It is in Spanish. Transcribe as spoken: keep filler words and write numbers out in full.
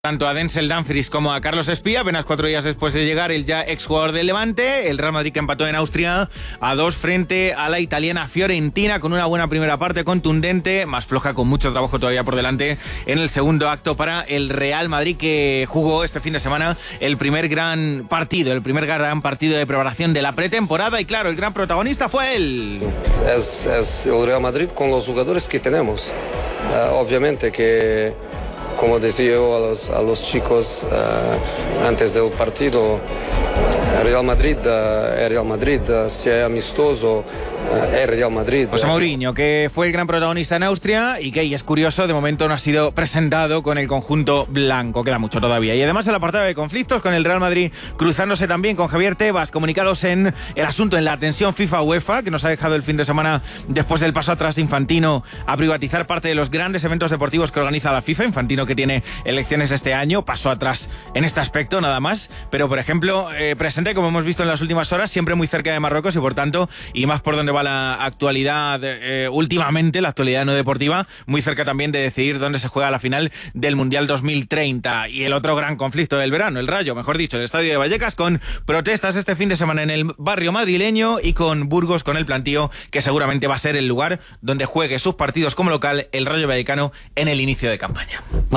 Tanto a Denzel Dumfries como a Carlos Espía, apenas cuatro días después de llegar el ya exjugador del Levante, el Real Madrid que empató en Austria a dos frente a la italiana Fiorentina con una buena primera parte contundente, más floja con mucho trabajo todavía por delante en el segundo acto para el Real Madrid que jugó este fin de semana el primer gran partido, el primer gran partido de preparación de la pretemporada y claro, el gran protagonista fue él. Es, es el Real Madrid con los jugadores que tenemos. Uh, obviamente que como decía yo a los, a los chicos uh, antes del partido, Real Madrid uh, es Real Madrid, uh, sea amistoso, uh, es Real Madrid. José Mourinho, que fue el gran protagonista en Austria y que, y es curioso, de momento no ha sido presentado con el conjunto blanco, queda mucho todavía. Y además el apartado de conflictos con el Real Madrid cruzándose también con Javier Tebas, comunicados en el asunto, en la tensión FIFA-UEFA, que nos ha dejado el fin de semana después del paso atrás de Infantino a privatizar parte de los grandes eventos deportivos que organiza la FIFA. Infantino que tiene elecciones este año, paso atrás en este aspecto nada más, pero por ejemplo eh, presente, como hemos visto en las últimas horas, siempre muy cerca de Marruecos y por tanto, y más por donde va la actualidad eh, últimamente, la actualidad no deportiva, muy cerca también de decidir dónde se juega la final del Mundial dos mil treinta. Y el otro gran conflicto del verano, el Rayo, mejor dicho, el Estadio de Vallecas, con protestas este fin de semana en el barrio madrileño y con Burgos con el plantío que seguramente va a ser el lugar donde juegue sus partidos como local el Rayo Vallecano en el inicio de campaña.